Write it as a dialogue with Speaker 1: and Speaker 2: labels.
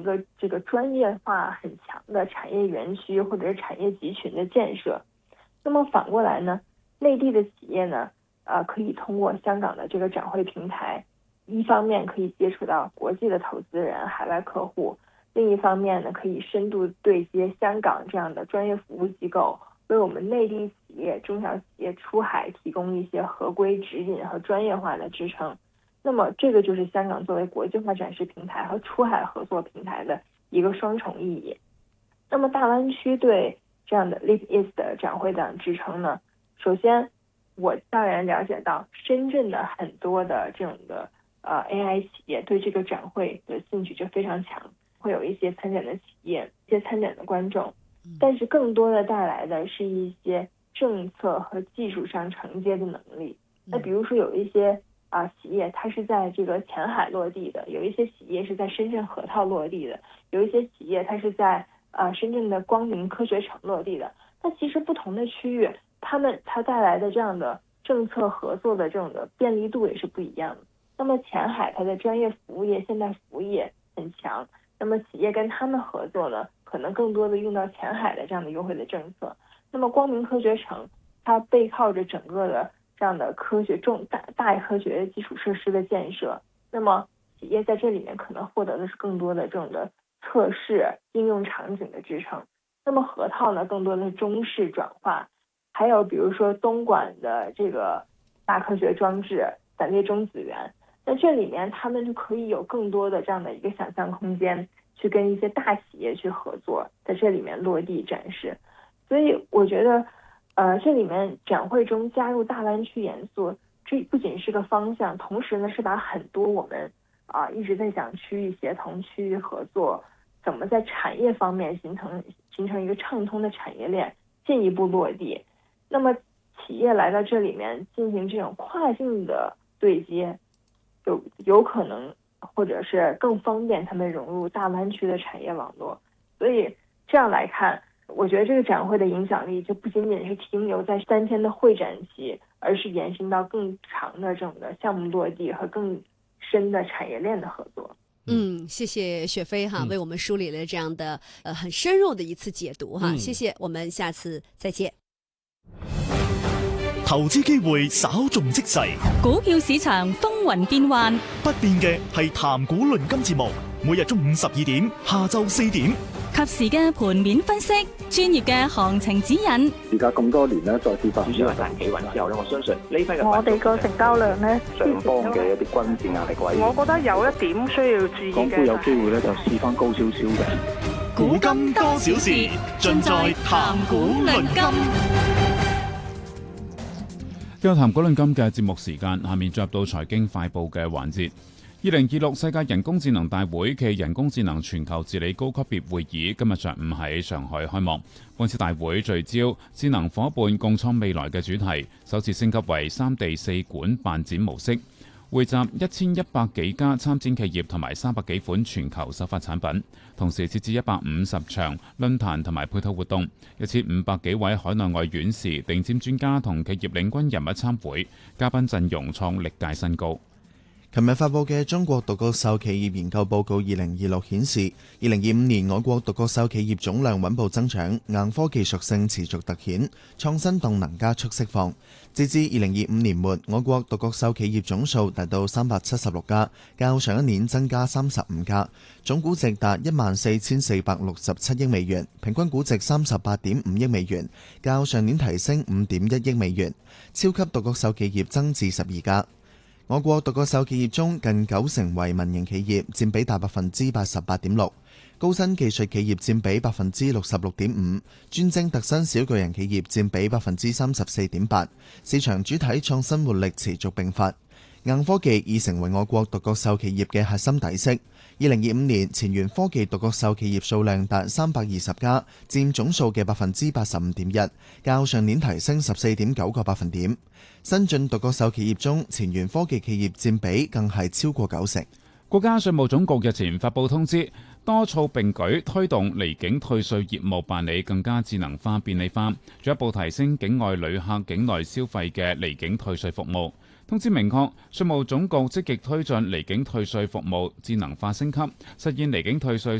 Speaker 1: 一个这个专业化很强的产业园区或者是产业集群的建设。那么反过来呢，内地的企业呢，可以通过香港的这个展会平台，一方面可以接触到国际的投资人、海外客户，另一方面呢，可以深度对接香港这样的专业服务机构，为我们内地企业、中小企业出海提供一些合规指引和专业化的支撑。那么这个就是香港作为国际化展示平台和出海合作平台的一个双重意义。那么大湾区对这样的 Leap East 的展会的支撑呢，首先我当然了解到深圳的很多的这种的AI 企业对这个展会的兴趣就非常强，会有一些参展的企业、一些参展的观众，但是更多的带来的是一些政策和技术上承接的能力。那比如说有一些企业它是在这个前海落地的，有一些企业是在深圳河套落地的，有一些企业它是在深圳的光明科学城落地的。那其实不同的区域，它带来的这样的政策合作的这种的便利度也是不一样的。那么前海它的专业服务业、现代服务业很强，那么企业跟他们合作呢，可能更多的用到前海的这样的优惠的政策。那么光明科学城它背靠着整个的这样的科学大科学基础设施的建设，那么企业在这里面可能获得的是更多的这种的测试应用场景的支撑。那么河套呢，更多的是中式转化，还有比如说东莞的这个大科学装置散裂中子源，那这里面他们就可以有更多的这样的一个想象空间，去跟一些大企业去合作，在这里面落地展示。所以我觉得这里面展会中加入大湾区元素，这不仅是个方向，同时呢是把很多我们一直在讲区域协同、区域合作，怎么在产业方面形成一个畅通的产业链，进一步落地。那么企业来到这里面进行这种跨境的对接，有可能或者是更方便他们融入大湾区的产业网络。所以这样来看，我觉得这个展会的影响力就不仅仅是停留在3天的会展期，而是延伸到更长的这种的项目落地和更深的产业链的合作。
Speaker 2: 谢谢雪飞哈，为我们梳理了这样的很深入的一次解讀哈，謝謝，我們下次再見。
Speaker 3: 投資機會稍縱即逝，
Speaker 4: 股票市場風雲變幻，
Speaker 3: 不變嘅係談股論金節目，每日中午12點，下晝4點，
Speaker 4: 及時嘅盤面分析，專業嘅行情指引。
Speaker 5: 而家咁多年咧，再次發
Speaker 6: 主要係彈企穩之後咧，我相信呢批嘅
Speaker 7: 我哋個成交量咧，
Speaker 5: 上方嘅一啲均線壓力位，
Speaker 7: 我覺得有一點需要注意嘅，
Speaker 5: 港股有機會咧就試翻高少少嘅。
Speaker 3: 古今多少事，盡在談股論金。
Speaker 8: 今日談股論金嘅節目時間，下面進入到財經快報嘅環節。2026世界人工智能大會暨人工智能全球治理高級別會議今日上午喺上海開幕。本次大會聚焦智能夥伴共創未來嘅主題，首次升級為3地4館辦展模式，匯集1100幾家參展企業同埋300幾款全球首發產品，同時設置150場論壇同埋配套活動，1500幾位海內外院士、頂尖專家同企業領軍人物參會，嘉賓陣容創歷屆新高。
Speaker 9: 琴日發佈嘅中國獨角獸企業研究報告2026顯示，2025年我國獨角獸企業總量穩步增長，硬科技屬性持續突顯，創新動能加速釋放。截至2025年末，我國獨角獸企業總數達到376家，較上一年增加35家，總估值達14,467億美元，平均估值38.5億美元，較上年提升5.1億美元。超級獨角獸企業增至12家。我國獨角獸企業中，近90%為民營企業，佔比達88.6%，高新技術企業佔比66.5%，專精特新小巨人企業佔比34.8%，市場主體創新活力持續並發。硬科技已成為我國獨角獸企業嘅核心底色。2025年前沿科技獨角獸企業數量達320家，佔總數嘅85.1%，較上年提升14.9個百分點。新進獨角獸企業中，前沿科技企業佔比更係超過90%。
Speaker 8: 國家稅務總局日前發布通知，多措並舉推動離境退稅業務辦理更加智能化便利化，進一步提升境外旅客境內消費嘅離境退稅服務。通知明確，稅務總局積極推進離境退稅服務智能化升級，實現離境退稅